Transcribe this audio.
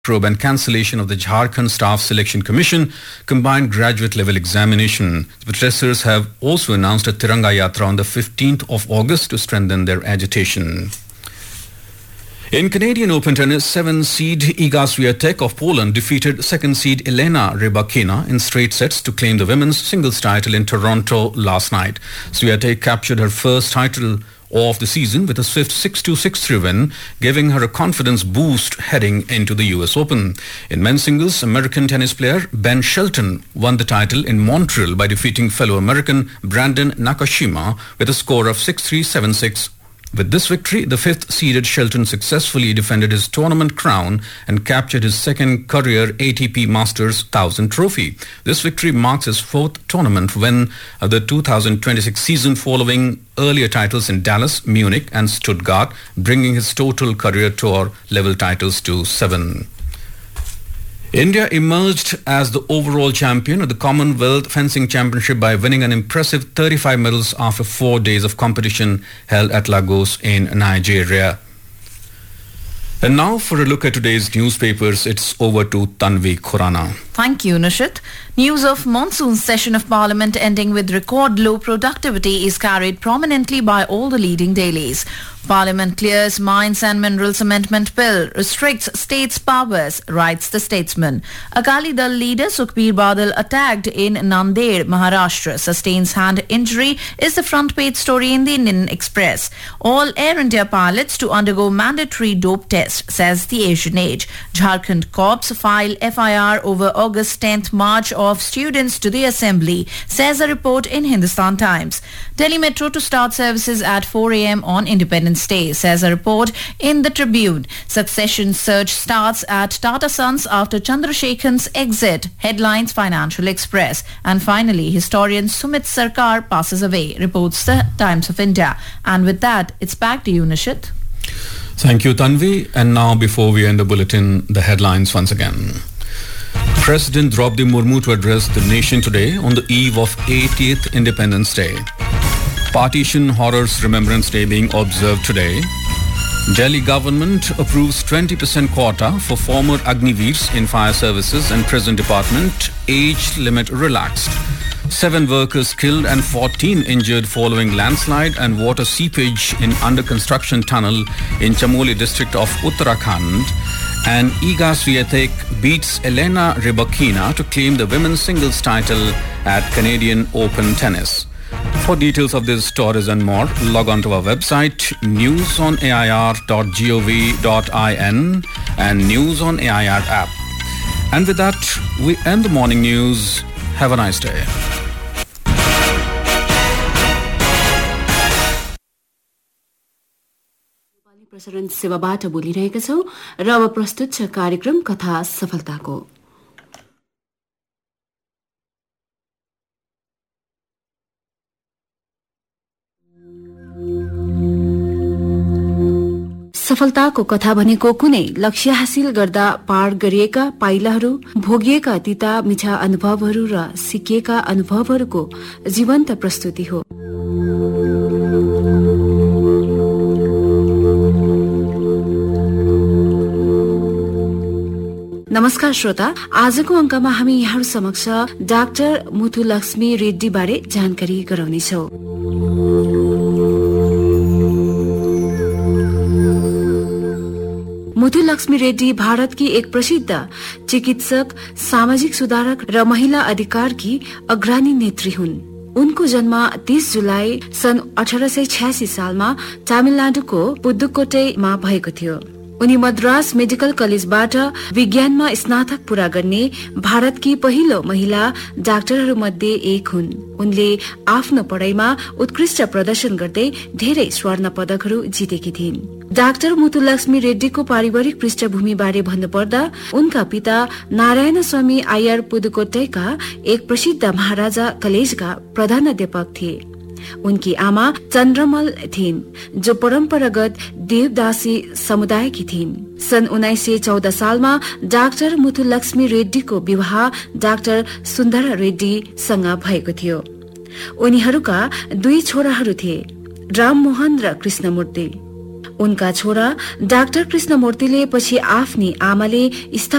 probe and cancellation of the Jharkhand Staff Selection Commission combined graduate level examination. The protesters have also announced a Tiranga Yatra on the 15th of August to strengthen their agitation. In Canadian Open tennis, 7 seed Iga Swiatek of Poland defeated 2nd seed Elena Rybakina in straight sets to claim the women's singles title in Toronto last night. Swiatek captured her first title of the season with a swift 6-2, 6-3 win, giving her a confidence boost heading into the US Open. In men's singles, American tennis player Ben Shelton won the title in Montreal by defeating fellow American Brandon Nakashima with a score of 6-3, 7-6. With this victory, the 5th-seeded Shelton successfully defended his tournament crown and captured his second career ATP Masters 1000 trophy. This victory marks his 4th tournament win of the 2026 season, following earlier titles in Dallas, Munich and Stuttgart, bringing his total career tour level titles to 7. India emerged as the overall champion of the Commonwealth Fencing Championship by winning an impressive 35 medals after 4 days of competition held at Lagos in Nigeria. And now for a look at today's newspapers, it's over to Tanvi Khurana. Thank you, Nishit. News of monsoon session of Parliament ending with record low productivity is carried prominently by all the leading dailies. Parliament clears Mines and Minerals Amendment Bill, restricts states' powers, writes the Statesman. Akali Dal leader Sukhbir Badal attacked in Nanded, Maharashtra, sustains hand injury is the front page story in the Indian Express. All Air India pilots to undergo mandatory dope test, says the Asian Age. Jharkhand Corps file FIR over August 10th march of students to the Assembly, says a report in Hindustan Times. Delhi Metro to start services at 4 a.m. on Independence Day, says a report in the Tribune. Succession search starts at Tata Sons after Chandrasekhan's exit, headlines Financial Express. And finally, historian Sumit Sarkar passes away, reports the Times of India. And with that, it's back to you, Nishit. Thank you, Tanvi. And now, before we end the bulletin, the headlines once again. President Draupadi Murmu to address the nation today on the eve of 80th Independence Day. Partition Horrors Remembrance Day being observed today. Delhi government approves 20% quota for former Agniveers in fire services and prison department. Age limit relaxed. 7 workers killed and 14 injured following landslide and water seepage in under construction tunnel in Chamoli district of Uttarakhand. And Iga Swiatek beats Elena Rybakina to claim the women's singles title at Canadian Open Tennis. For details of these stories and more, log on to our website newsonair.gov.in and News on AIR app. And with that, we end the morning news. Have a nice day. प्रसारण सेवाबाट बोलिरहेका छौं र अब प्रस्तुत छ कार्यक्रम कथा सफलताको। सफलताको कथा भनेको कुनै लक्ष्य हासिल गर्दा पार गरिएका पाइलाहरू, भोगिएका तिता मिठा अनुभवहरू र सिकिएका अनुभवहरूको जीवन्त प्रस्तुति हो। नमस्कार श्रोता, आजको अंकमा हामी यहाँहरु समक्ष डाक्टर मुथुलक्ष्मी रेड्डी बारे जानकारी गराउनेछौं। मुथुलक्ष्मी रेड्डी भारतकी एक प्रसिद्ध चिकित्सक, सामाजिक सुधारक र महिला अधिकारकी अग्रणी नेत्री हुन्। उनको जन्म 30 जुलाई सन् 1886 सालमा तमिलनाडुको पुदुकोट्टईमा भएको थियो। उनी मद्रास मेडिकल कलेजबाट विज्ञानमा स्नातक पूरा गर्ने भारतकी पहिलो महिला डाक्टरहरू मध्ये एक हुन्। उनले आफ्नो पढाइमा उत्कृष्ट प्रदर्शन गर्दै धेरै स्वर्ण पदकहरू जितेकी थिइन्। डाक्टर मुथुलक्ष्मी रेड्डीको पारिवारिक पृष्ठभूमि बारे भन्नुपर्दा उनका पिता नारायण स्वामी आयर पुदुकोट्टईका एक प्रसिद्ध महाराजा कलेजका प्रधानाध्यापक थिए। उनकी आमा चन्द्रमल थिइन्, जो परम्परागत देवदासी समुदायकी थिइन्। सन् 1914 सालमा डाक्टर मुथुलक्ष्मी रेड्डीको विवाह डाक्टर सुन्दर रेड्डीसँग भएको थियो। उनीहरूका 2 छोराहरू थिए, राममोहन र कृष्णमूर्ति। उनका छोरा डाक्टर कृष्णमूर्तिले पछि आफ्नी आमाले